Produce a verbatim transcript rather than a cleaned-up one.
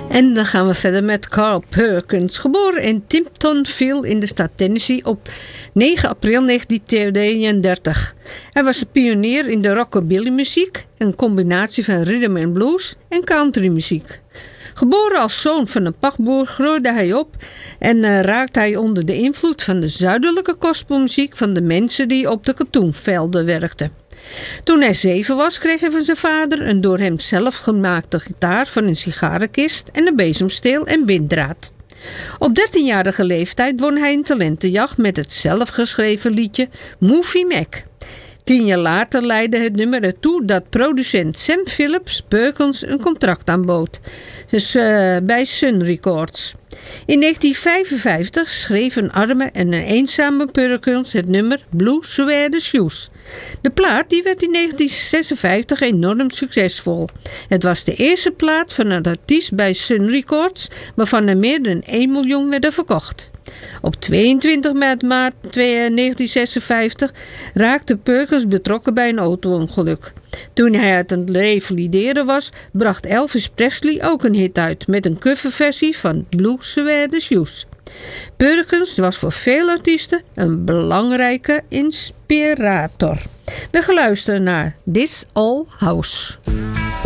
En dan gaan we verder met Carl Perkins. Geboren in Timptonville in de staat Tennessee op negen april negentien tweeëndertig. Hij was een pionier in de rockabilly muziek, een combinatie van rhythm and blues en country muziek. Geboren als zoon van een pachtboer groeide hij op en uh, raakte hij onder de invloed van de zuidelijke gospelmuziek van de mensen die op de katoenvelden werkten. Toen hij zeven was, kreeg hij van zijn vader een door hem zelf gemaakte gitaar van een sigarenkist en een bezemsteel en winddraad. Op dertienjarige leeftijd won hij een talentenjacht met het zelfgeschreven liedje Movie Mac. Tien jaar later leidde het nummer ertoe dat producent Sam Phillips Perkins een contract aanbood, dus uh, bij Sun Records. In negentien vijfenvijftig schreef een arme en een eenzame Perkins het nummer Blue Suede Shoes. De plaat die werd in negentien zesenvijftig enorm succesvol. Het was de eerste plaat van een artiest bij Sun Records waarvan er meer dan één miljoen werden verkocht. Op tweeëntwintig maart negentien zesenvijftig raakte Perkins betrokken bij een auto-ongeluk. Toen hij uit het revalideren was, bracht Elvis Presley ook een hit uit met een coverversie van Blue Suede Shoes. Perkins was voor veel artiesten een belangrijke inspirator. We gaan luisteren naar This Old House.